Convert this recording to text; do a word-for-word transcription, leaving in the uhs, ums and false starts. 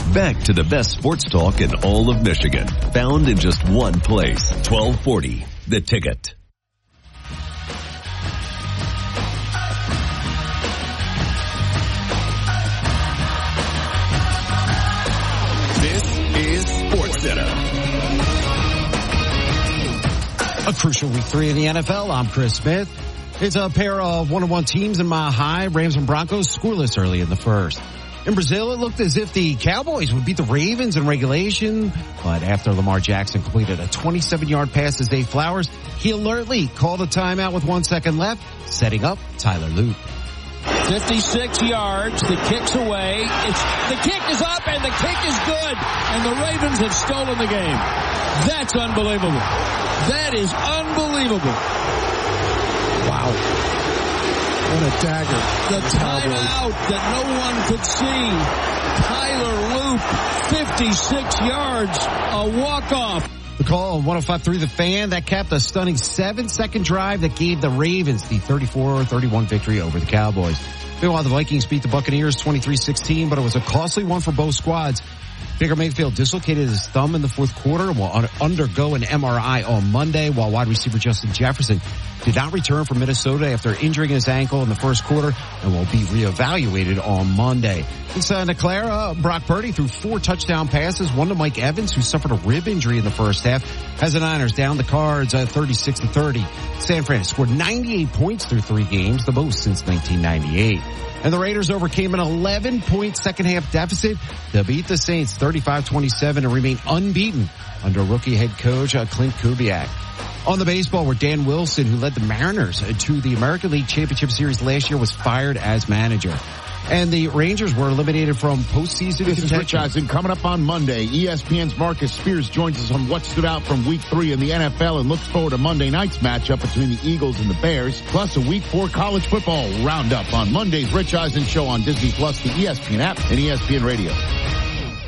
Back to the best sports talk in all of Michigan. Found in just one place. twelve forty, The Ticket. This is SportsCenter. A crucial week three in the N F L. I'm Chris Smith. It's a pair of one-on-one teams in Mile High. Rams and Broncos scoreless early in the first. In Brazil, it looked as if the Cowboys would beat the Ravens in regulation, but after Lamar Jackson completed a twenty-seven-yard pass to Zay Flowers, he alertly called a timeout with one second left, setting up Tyler Loop. fifty-six yards, the kick's away, it's, the kick is up and the kick is good, and the Ravens have stolen the game. That's unbelievable. That is unbelievable. Wow. What a dagger. The timeout that no one could see. Tyler Loop, fifty-six yards, a walk-off. The call on one oh five point three The Fan, that capped a stunning seven-second drive that gave the Ravens the thirty-four thirty-one victory over the Cowboys. Meanwhile, the Vikings beat the Buccaneers twenty-three sixteen, but it was a costly one for both squads. Baker Mayfield dislocated his thumb in the fourth quarter and will undergo an M R I on Monday, while wide receiver Justin Jefferson did not return from Minnesota after injuring his ankle in the first quarter and will be reevaluated on Monday. In Santa Clara, Brock Purdy threw four touchdown passes, one to Mike Evans, who suffered a rib injury in the first half, as the Niners down the Cards at thirty-six to thirty. San Fran scored ninety-eight points through three games, the most since nineteen ninety-eight. And the Raiders overcame an eleven-point second-half deficit to beat the Saints thirty-five twenty-seven and remain unbeaten under rookie head coach Clint Kubiak. On the baseball, where Dan Wilson, who led the Mariners to the American League Championship Series last year, was fired as manager. And the Rangers were eliminated from postseason This contention. is Rich Eisen. Coming up on Monday, E S P N's Marcus Spears joins us on what stood out from week three in the N F L and looks forward to Monday night's matchup between the Eagles and the Bears, plus a week four college football roundup on Monday's Rich Eisen Show on Disney Plus, the E S P N app, and E S P N Radio.